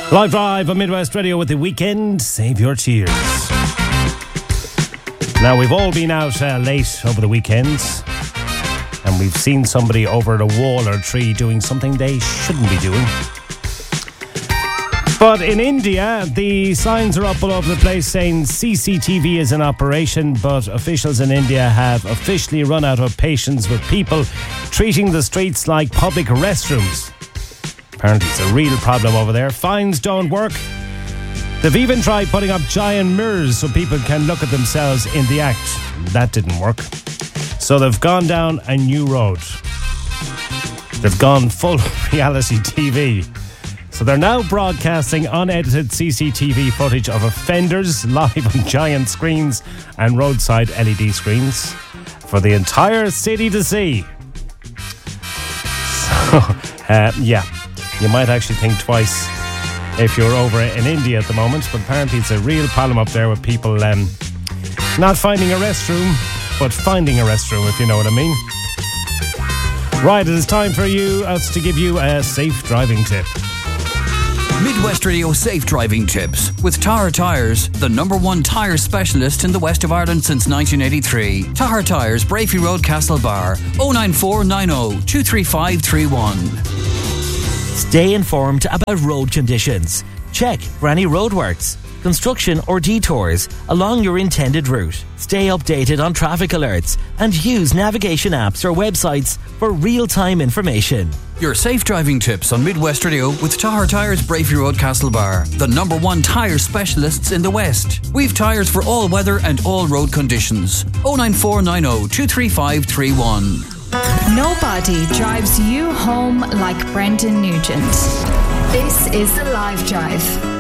Live Drive on Midwest Radio with The Weeknd. Save your tears. Now, we've all been out late over the weekend, and we've seen somebody over at a wall or tree doing something they shouldn't be doing. But in India, the signs are up all over the place saying CCTV is in operation, but officials in India have officially run out of patience with people treating the streets like public restrooms. Apparently it's a real problem over there. Fines don't work. They've even tried putting up giant mirrors so people can look at themselves in the act. That didn't work. So they've gone down a new road. They've gone full reality TV. So they're now broadcasting unedited CCTV footage of offenders live on giant screens and roadside LED screens for the entire city to see. So, you might actually think twice if you're over in India at the moment, but apparently it's a real problem up there with people not finding a restroom, but finding a restroom, if you know what I mean. Right, it is time for us to give you a safe driving tip. Midwest Radio Safe Driving Tips with Tahar Tyres, the #1 tyre specialist in the west of Ireland since 1983. Tahar Tyres, Brafey Road, Castlebar, 09490 23531. Stay informed about road conditions. Check for any roadworks, construction or detours along your intended route. Stay updated on traffic alerts and use navigation apps or websites for real-time information. Your safe driving tips on Midwest Radio with Tahar Tyres, Brafey Road, Castlebar, the #1 tyre specialists in the West. We've tyres for all weather and all road conditions. 09490 23531. Nobody drives you home like Brendan Nugent. This is The Live Drive.